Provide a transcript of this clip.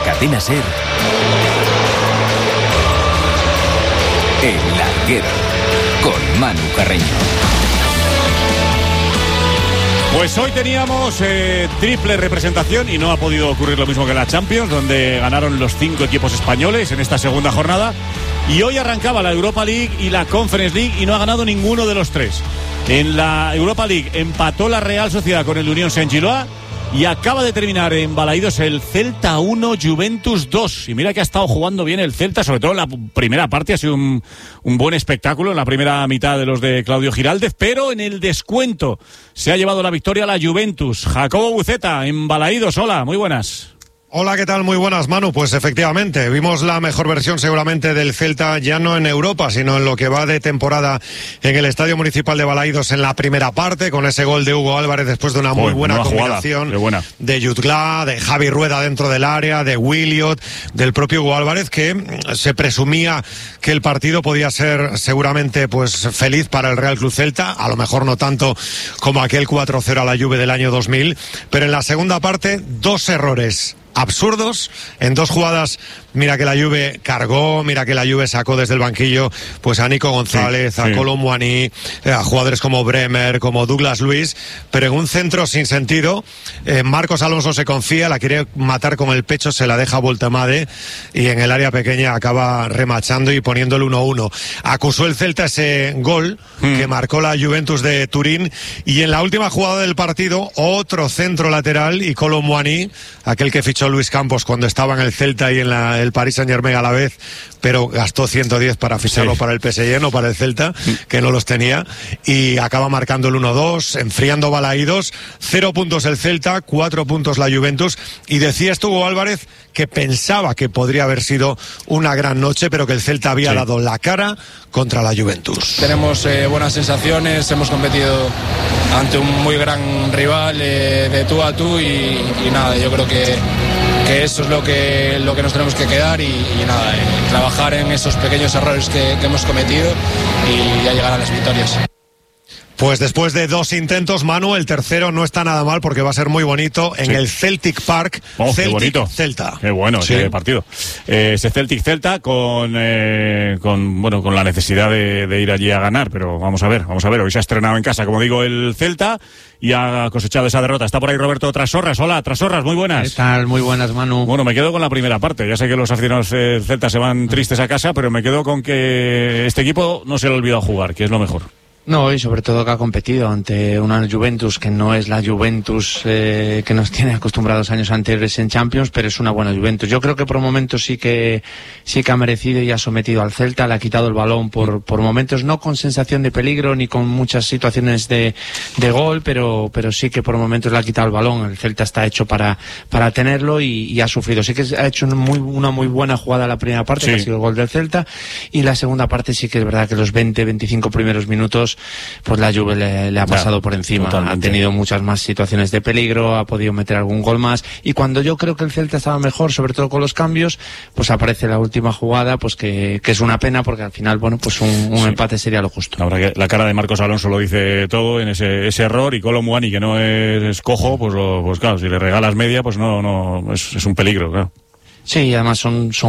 Cadena SER, El Larguero, con Manu Carreño. Pues hoy teníamos triple representación y no ha podido ocurrir lo mismo que en la Champions, donde ganaron los 5 equipos españoles en esta segunda jornada. Y hoy arrancaba la Europa League y la Conference League y no ha ganado ninguno de los 3. En la Europa League empató la Real Sociedad con el Unión Saint-Gilloise y acaba de terminar en Balaídos el Celta 1, Juventus 2. Y mira que ha estado jugando bien el Celta, sobre todo en la primera parte. Ha sido un buen espectáculo en la primera mitad de los de Claudio Giraldez, pero en el descuento se ha llevado la victoria a la Juventus. Jacobo Buceta, en Balaídos. Hola, muy buenas. Hola, ¿qué tal? Muy buenas, Manu. Pues efectivamente, vimos la mejor versión seguramente del Celta, ya no en Europa, sino en lo que va de temporada en el Estadio Municipal de Balaídos en la primera parte, con ese gol de Hugo Álvarez después de una muy buena combinación de Jutgla, de Javi Rueda dentro del área, de Williot, del propio Hugo Álvarez, que se presumía que el partido podía ser seguramente pues feliz para el Real Club Celta, a lo mejor no tanto como aquel 4-0 a la Juve del año 2000, pero en la segunda parte 2 errores absurdos en 2 jugadas. Mira que la Juve cargó, mira que la Juve sacó desde el banquillo pues a Nico González, a Kolo Muani, a jugadores como Bremer, como Douglas Luiz, pero en un centro sin sentido. Marcos Alonso se confía, la quiere matar con el pecho, se la deja a Voltemade y en el área pequeña acaba remachando y poniendo el 1-1. Acusó el Celta ese gol que marcó la Juventus de Turín, y en la última jugada del partido otro centro lateral y Kolo Muani, aquel que fichó Luis Campos cuando estaba en el Celta y en el Paris Saint-Germain a la vez, pero gastó 110 para ficharlo para el PSG, no para el Celta, que no los tenía, y acaba marcando el 1-2, enfriando Balaídos. 0 puntos el Celta, 4 puntos la Juventus, y decía Hugo Álvarez que pensaba que podría haber sido una gran noche, pero que el Celta había dado la cara contra la Juventus. Tenemos buenas sensaciones, hemos competido ante un muy gran rival de tú a tú y nada, yo creo que eso es lo que nos tenemos que quedar y nada, trabajar en esos pequeños errores que hemos cometido y ya llegar a las victorias. Pues después de 2 intentos, Manu, el tercero no está nada mal porque va a ser muy bonito en el Celtic Park. Qué bonito. Celta. Qué bueno ese partido. Ese Celtic Celta con la necesidad de ir allí a ganar, pero vamos a ver. Hoy se ha estrenado en casa, como digo, el Celta y ha cosechado esa derrota. Está por ahí Roberto Trasorras. Hola, Trasorras, muy buenas. ¿Qué tal? Muy buenas, Manu. Bueno, me quedo con la primera parte. Ya sé que los aficionados Celta se van tristes a casa, pero me quedo con que este equipo no se le ha olvidado jugar, que es lo mejor. No, y sobre todo que ha competido ante una Juventus que no es la Juventus que nos tiene acostumbrados años anteriores en Champions, pero es una buena Juventus. Yo creo que por momentos sí que ha merecido y ha sometido al Celta, le ha quitado el balón por momentos, no con sensación de peligro ni con muchas situaciones de gol, pero sí que por momentos le ha quitado el balón. El Celta está hecho para tenerlo y ha sufrido. Sí que ha hecho una muy buena jugada la primera parte, que ha sido el gol del Celta, y la segunda parte sí que es verdad que los 20-25 primeros minutos pues la Juve le ha pasado por encima. Totalmente. Ha tenido muchas más situaciones de peligro, ha podido meter algún gol más, y cuando yo creo que el Celta estaba mejor, sobre todo con los cambios, pues aparece la última jugada, pues que es una pena, porque al final, bueno, pues un empate sería lo justo. La verdad que la cara de Marcos Alonso lo dice todo en ese error, y Kolo Muani, que no es cojo, pues claro, si le regalas media, pues no es un peligro, claro. Sí, además son